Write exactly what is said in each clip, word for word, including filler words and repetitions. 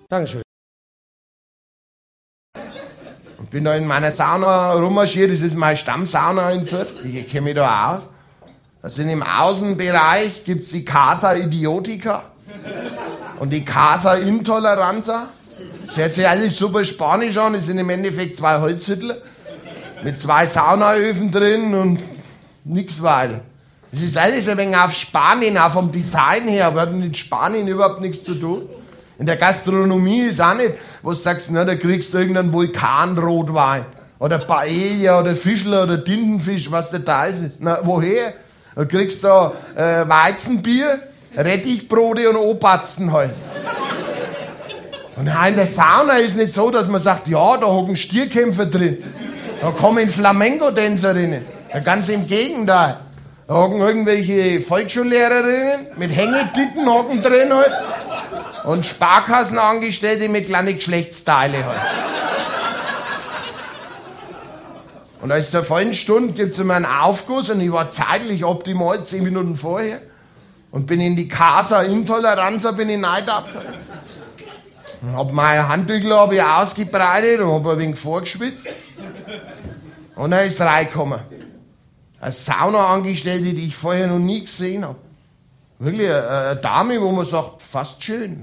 Dankeschön. Ich bin da in meiner Sauna rummarschiert, das ist meine Stammsauna in Fürth, ich kenne mich da aus. Das sind im Außenbereich, gibt es die Casa Idiotica und die Casa Intoleranza. Das hört sich alles super spanisch an, das sind im Endeffekt zwei Holzhüttel mit zwei Saunaöfen drin und nix weiter. Das ist alles ein wenig auf Spanien, auch vom Design her, aber hat mit Spanien überhaupt nichts zu tun. In der Gastronomie ist auch nicht, wo du sagst, na, da kriegst du irgendeinen Vulkanrotwein oder Paella oder Fischler oder Tintenfisch, was der da ist. Na, woher? Da kriegst du äh, Weizenbier, Rettichbrote und Obatzen halt. Und in der Sauna ist nicht so, dass man sagt, ja, da hocken Stierkämpfer drin, da kommen Flamenco-Tänzerinnen. Ja, ganz im Gegenteil. Da hocken irgendwelche Volksschullehrerinnen mit Hängetitten hocken drin halt. Und Sparkassenangestellte mit kleinen Geschlechtsteile halt. Und als zur vollen Stunde gibt es immer einen Aufguss und ich war zeitlich optimal, zehn Minuten vorher. Und bin in die Casa Intoleranza, bin ich reingedappt. Hab meine Handtücher hab ich ausgebreitet und hab ein wenig vorgeschwitzt. Und dann ist reingekommen. Eine Saunaangestellte, die ich vorher noch nie gesehen habe. Wirklich eine, eine Dame, wo man sagt, fast schön.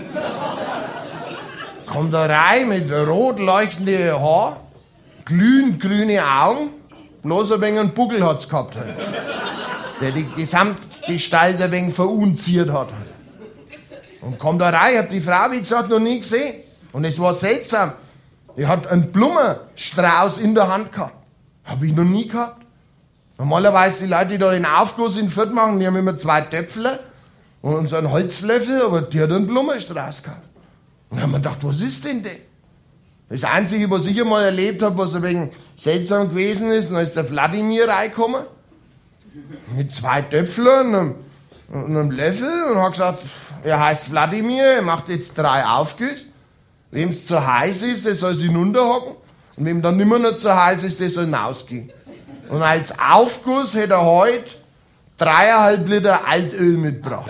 Kommt da rein mit rot leuchtenden Haar, glühend grüne Augen, bloß ein wenig einen Buckel hat's gehabt. Halt, der die Gesamtgestalt ein wenig verunziert hat. Und kommt da rein, ich hab die Frau, wie gesagt, noch nie gesehen. Und es war seltsam. Die hat einen Blumenstrauß in der Hand gehabt. Hab ich noch nie gehabt. Normalerweise die Leute, die da den Aufguss in Fürth machen, die haben immer zwei Töpfler und so einen Holzlöffel, aber die hat einen Blumenstrauß gehabt. Und dann haben wir gedacht, was ist denn das? Das Einzige, was ich einmal erlebt habe, was ein wenig seltsam gewesen ist, dann ist der Wladimir reingekommen mit zwei Töpflern und einem, und einem Löffel und hat gesagt, er heißt Wladimir, er macht jetzt drei Aufgüsse. Wem es zu heiß ist, der soll sich hinunterhocken und wem dann nicht mehr noch zu heiß ist, der soll hinausgehen. Und als Aufguss hätte er heute dreieinhalb Liter Altöl mitgebracht.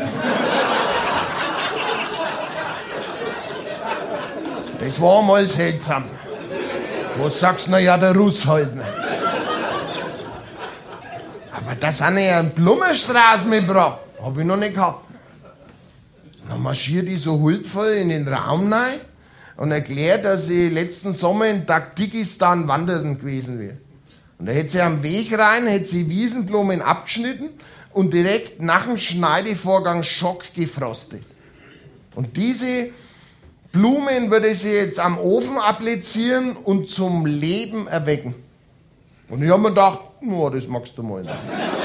Das war mal seltsam. Was sagst du, na ja, der Russ halt nicht. Aber das hat er einen Blumenstrauß mitgebracht. Hab ich noch nicht gehabt. Dann marschiert die so huldvoll in den Raum rein und erklärt, dass sie letzten Sommer in Tadschikistan wandern gewesen wäre. Und da hätte sie am Weg rein, hätte sie Wiesenblumen abgeschnitten und direkt nach dem Schneidevorgang Schock gefrostet. Und diese Blumen würde sie jetzt am Ofen applizieren und zum Leben erwecken. Und ich habe mir gedacht, oh, das magst du mal nicht.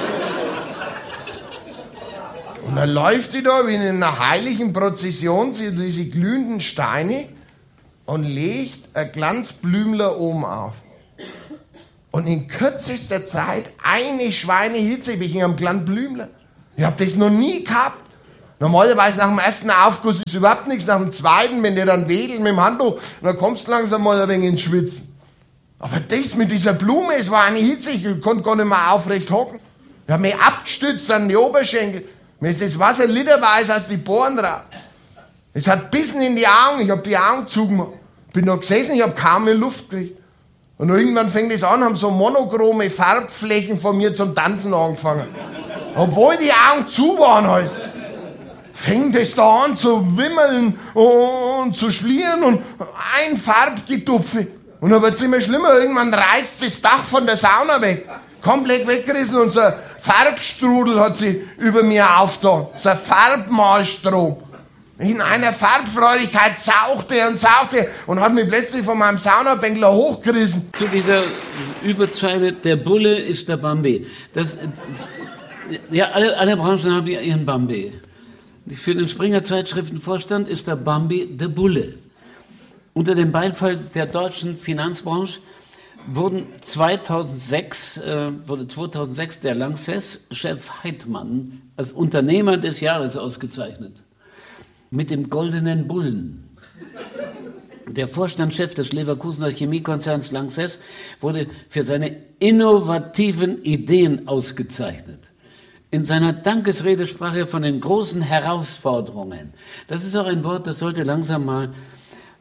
Und dann läuft die da wie in einer heiligen Prozession, sie diese glühenden Steine und legt ein Glanzblümler oben auf. Und in kürzester Zeit eine Schweinehitze am kleinen Blümler. Ich hab das noch nie gehabt. Normalerweise nach dem ersten Aufguss ist überhaupt nichts. Nach dem zweiten, wenn der dann wedelt mit dem Handtuch, dann kommst du langsam mal ein wenig ins Schwitzen. Aber das mit dieser Blume, es war eine Hitze, ich konnte gar nicht mehr aufrecht hocken. Ich hab mich abgestützt an die Oberschenkel. Mir ist das Wasser literweise aus die Poren raus. Es hat bissen in die Augen, ich hab die Augen zugemacht. Bin da gesessen, ich hab kaum mehr Luft gekriegt. Und irgendwann fängt es an, haben so monochrome Farbflächen von mir zum Tanzen angefangen. Obwohl die Augen zu waren halt. Fängt es da an zu wimmeln und zu schlieren und ein Farbgetupfe. Und dann wird es immer schlimmer, irgendwann reißt das Dach von der Sauna weg. Komplett weggerissen und so ein Farbstrudel hat sie über mir aufgetan. So ein Farbmalstrom. In einer Farbfreudigkeit sauchte er und sauchte er und hat mich plötzlich von meinem Saunabänkler hochgerissen. Zu dieser Überzeile, der Bulle ist der Bambi. Das, ja, alle, alle Branchen haben ihren Bambi. Für den Springer-Zeitschriftenvorstand ist der Bambi der Bulle. Unter dem Beifall der deutschen Finanzbranche wurden zweitausendsechs, äh, wurde zweitausendsechs der Lanxess-Chef Heidmann als Unternehmer des Jahres ausgezeichnet. Mit dem goldenen Bullen. Der Vorstandschef des Leverkusener Chemiekonzerns Lanxess wurde für seine innovativen Ideen ausgezeichnet. In seiner Dankesrede sprach er von den großen Herausforderungen. Das ist auch ein Wort, das sollte langsam mal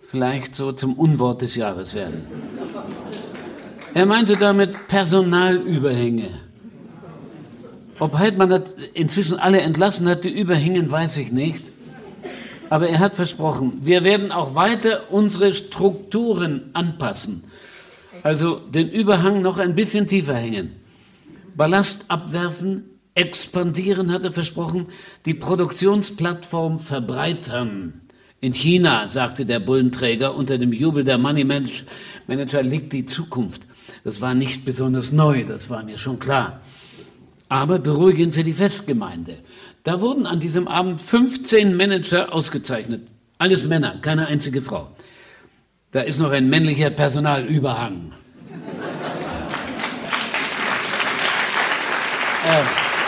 vielleicht so zum Unwort des Jahres werden. Er meinte damit Personalüberhänge. Ob Heidmann das inzwischen alle entlassen hat, die überhingen, weiß ich nicht. Aber er hat versprochen, wir werden auch weiter unsere Strukturen anpassen. Also den Überhang noch ein bisschen tiefer hängen. Ballast abwerfen, expandieren, hat er versprochen, die Produktionsplattform verbreitern. In China, sagte der Bullenträger, unter dem Jubel der Money Manager liegt die Zukunft. Das war nicht besonders neu, das war mir schon klar. Aber beruhigend für die Festgemeinde. Da wurden an diesem Abend fünfzehn Manager ausgezeichnet. Alles Männer, keine einzige Frau. Da ist noch ein männlicher Personalüberhang. äh.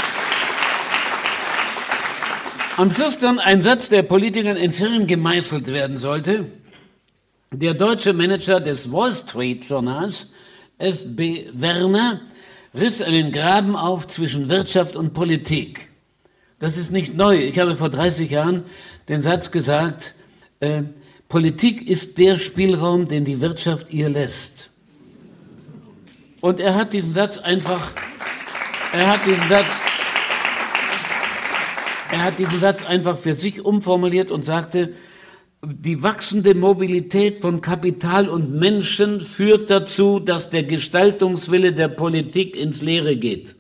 Am Schluss dann ein Satz, der Politikern ins Hirn gemeißelt werden sollte. Der deutsche Manager des Wall Street Journals, F B Werner, riss einen Graben auf zwischen Wirtschaft und Politik. Das ist nicht neu. Ich habe vor dreißig Jahren den Satz gesagt, äh, Politik ist der Spielraum, den die Wirtschaft ihr lässt. Und er hat diesen Satz einfach, er hat diesen Satz, er hat diesen Satz einfach für sich umformuliert und sagte, die wachsende Mobilität von Kapital und Menschen führt dazu, dass der Gestaltungswille der Politik ins Leere geht.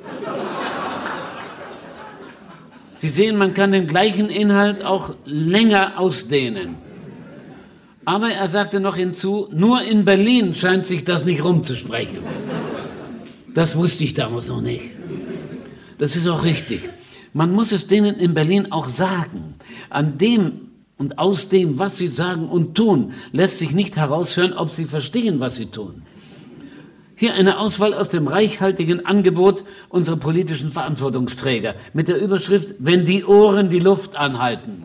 Sie sehen, man kann den gleichen Inhalt auch länger ausdehnen. Aber er sagte noch hinzu, nur in Berlin scheint sich das nicht rumzusprechen. Das wusste ich damals noch nicht. Das ist auch richtig. Man muss es denen in Berlin auch sagen. An dem und aus dem, was sie sagen und tun, lässt sich nicht heraushören, ob sie verstehen, was sie tun. Hier eine Auswahl aus dem reichhaltigen Angebot unserer politischen Verantwortungsträger mit der Überschrift, wenn die Ohren die Luft anhalten.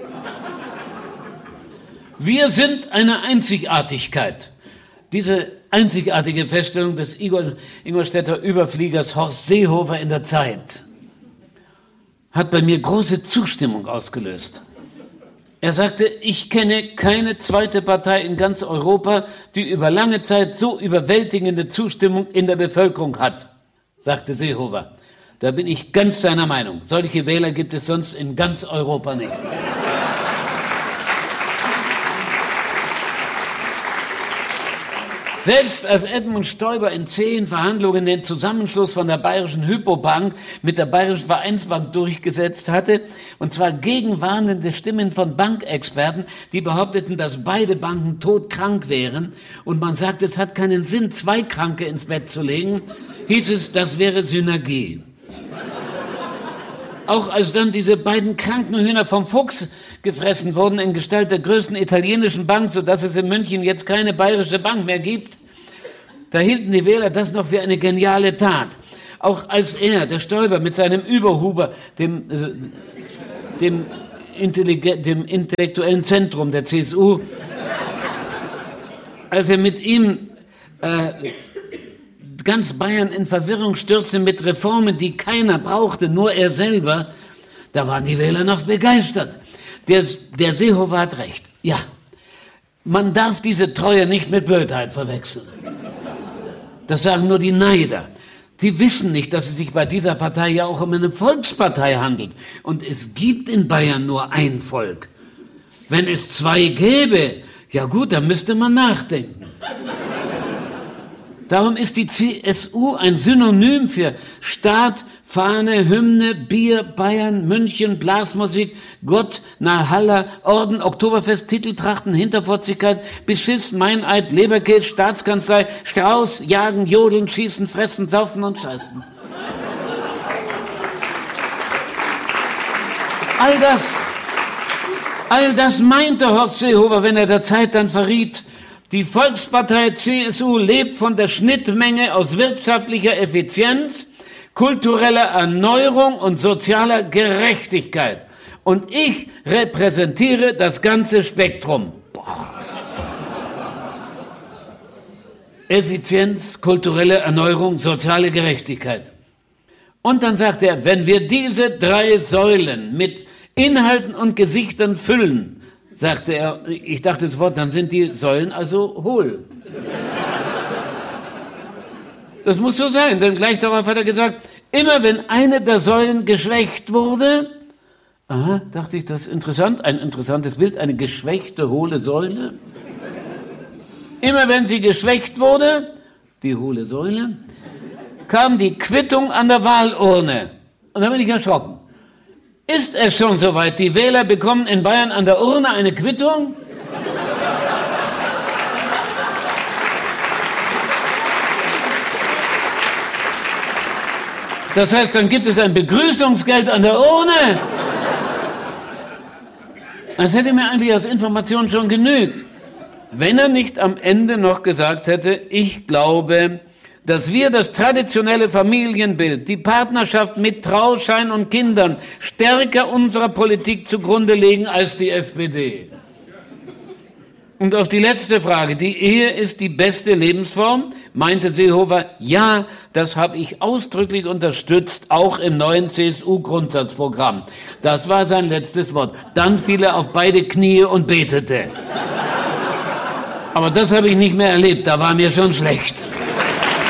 Wir sind eine Einzigartigkeit. Diese einzigartige Feststellung des Ingolstädter Überfliegers Horst Seehofer in der Zeit hat bei mir große Zustimmung ausgelöst. Er sagte, ich kenne keine zweite Partei in ganz Europa, die über lange Zeit so überwältigende Zustimmung in der Bevölkerung hat, sagte Seehofer. Da bin ich ganz seiner Meinung. Solche Wähler gibt es sonst in ganz Europa nicht. Selbst als Edmund Stoiber in zehn Verhandlungen den Zusammenschluss von der Bayerischen Hypobank mit der Bayerischen Vereinsbank durchgesetzt hatte, und zwar gegen warnende Stimmen von Bankexperten, die behaupteten, dass beide Banken todkrank wären, und man sagt, es hat keinen Sinn, zwei Kranke ins Bett zu legen, hieß es, das wäre Synergie. Auch als dann diese beiden kranken Hühner vom Fuchs gefressen wurden in Gestalt der größten italienischen Bank, sodass es in München jetzt keine bayerische Bank mehr gibt, da hielten die Wähler das noch für eine geniale Tat. Auch als er, der Stoiber, mit seinem Überhuber, dem, äh, dem, Intellig- dem intellektuellen Zentrum der C S U, als er mit ihm äh, ganz Bayern in Verwirrung stürzte mit Reformen, die keiner brauchte, nur er selber, da waren die Wähler noch begeistert. Der, der Seehofer hat recht. Ja, man darf diese Treue nicht mit Blödheit verwechseln. Das sagen nur die Neider. Die wissen nicht, dass es sich bei dieser Partei ja auch um eine Volkspartei handelt. Und es gibt in Bayern nur ein Volk. Wenn es zwei gäbe, ja gut, dann müsste man nachdenken. Darum ist die C S U ein Synonym für Staat, Fahne, Hymne, Bier, Bayern, München, Blasmusik, Gott, Nahalla, Orden, Oktoberfest, Titeltrachten, Hinterfotzigkeit, Beschiss, Meineid, Leberkäse, Staatskanzlei, Strauß, Jagen, Jodeln, Schießen, Fressen, Saufen und Scheißen. All das, all das meinte Horst Seehofer, wenn er der Zeit dann verriet, die Volkspartei C S U lebt von der Schnittmenge aus wirtschaftlicher Effizienz, kultureller Erneuerung und sozialer Gerechtigkeit. Und ich repräsentiere das ganze Spektrum. Boah. Effizienz, kulturelle Erneuerung, soziale Gerechtigkeit. Und dann sagt er, wenn wir diese drei Säulen mit Inhalten und Gesichtern füllen, sagte er. Ich dachte sofort, dann sind die Säulen also hohl. Das muss so sein, denn gleich darauf hat er gesagt, immer wenn eine der Säulen geschwächt wurde, aha, dachte ich, das ist interessant, ein interessantes Bild, eine geschwächte, hohle Säule. Immer wenn sie geschwächt wurde, die hohle Säule, kam die Quittung an der Wahlurne. Und da bin ich erschrocken. Ist es schon soweit? Die Wähler bekommen in Bayern an der Urne eine Quittung? Das heißt, dann gibt es ein Begrüßungsgeld an der Urne. Das hätte mir eigentlich als Information schon genügt, wenn er nicht am Ende noch gesagt hätte, ich glaube, dass wir das traditionelle Familienbild, die Partnerschaft mit Trauschein und Kindern stärker unserer Politik zugrunde legen als die S P D. Und auf die letzte Frage, die Ehe ist die beste Lebensform, meinte Seehofer, ja, das habe ich ausdrücklich unterstützt, auch im neuen C S U-Grundsatzprogramm. Das war sein letztes Wort. Dann fiel er auf beide Knie und betete. Aber das habe ich nicht mehr erlebt, da war mir schon schlecht.